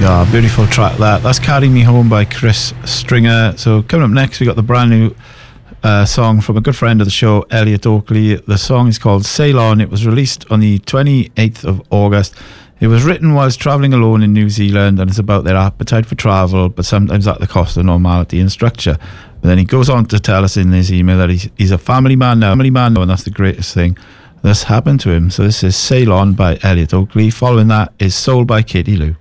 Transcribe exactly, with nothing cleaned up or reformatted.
Yeah, beautiful track that. That's Carry Me Home by Chris Stringer. So coming up next, we got the brand new uh, song from a good friend of the show, Elliot Oakley. The song is called Sail On. It was released on the twenty-eighth of August. It was written whilst travelling alone in New Zealand, and it's about their appetite for travel, but sometimes at the cost of normality and structure. But then he goes on to tell us in his email that he's, he's a family man now, family man now, and that's the greatest thing that's happened to him. So this is Sail On by Elliot Oakley. Following that is Soul by Katie Lou.